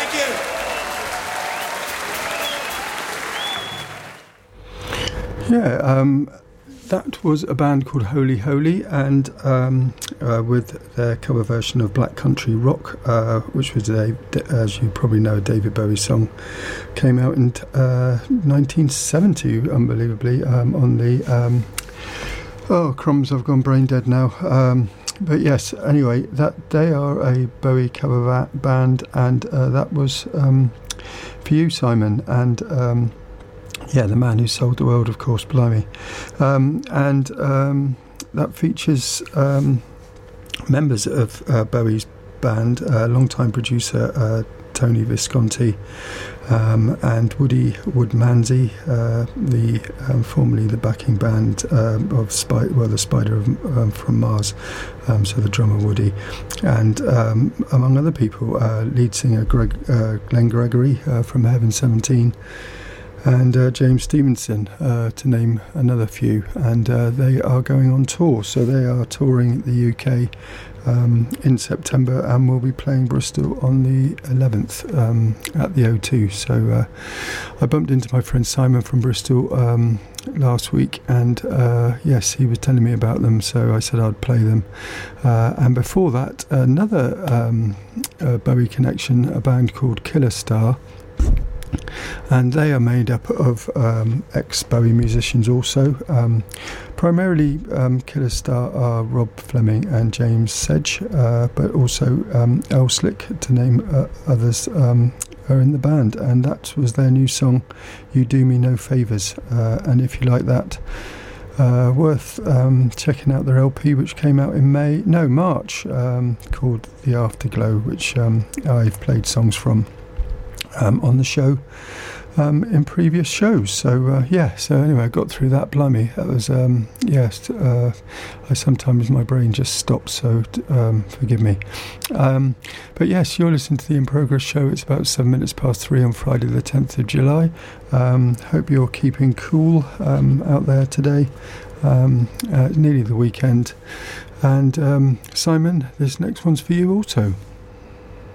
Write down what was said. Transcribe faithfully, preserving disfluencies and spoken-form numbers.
Thank you. Yeah, um, that was a band called Holy Holy, and um, uh, with their cover version of Black Country Rock, uh, which was, a, as you probably know, a David Bowie song, came out in uh, nineteen seventy, unbelievably, um, on the... Um, oh, crumbs, I've gone brain dead now. Um, but yes, anyway, that they are a Bowie cover va- band, and uh, that was um, for you, Simon, and... Um, Yeah, the man who sold the world, of course, blimey. Um, and um, that features um, members of uh, Bowie's band, uh, long-time producer uh, Tony Visconti, um, and Woody Woodmansey, uh, the um, formerly the backing band uh, of Spy- well, the Spider of, um, from Mars, um, so the drummer Woody, and um, among other people, uh, lead singer Greg, uh, Glenn Gregory uh, from Heaven seventeen. And uh, James Stevenson, uh, to name another few, and uh, they are going on tour. So they are touring the U K um, in September, and will be playing Bristol on the eleventh um, at the O two. So uh, I bumped into my friend Simon from Bristol um, last week, and uh, yes, he was telling me about them. So I said I'd play them. Uh, and before that, another um, uh, Bowie connection, a band called Killer Star. And they are made up of um, ex-Bowie musicians also. Um, primarily, um, Killer Star are Rob Fleming and James Sedge, uh, but also um, El Slick, to name uh, others, um, are in the band. And that was their new song, You Do Me No Favours. Uh, and if you like that, uh, worth um, checking out their L P, which came out in May, no, March, um, called The Afterglow, which um, I've played songs from. Um, on the show um, in previous shows. So uh, yeah, so anyway, I got through that. Blimey, that was um, yes. Uh, I sometimes my brain just stops, so um, forgive me. Um, but yes, you're listening to the In Progress show. It's about seven minutes past three on Friday, the tenth of July. Um, hope you're keeping cool um, out there today. Um, uh, nearly the weekend, and um, Simon, this next one's for you also.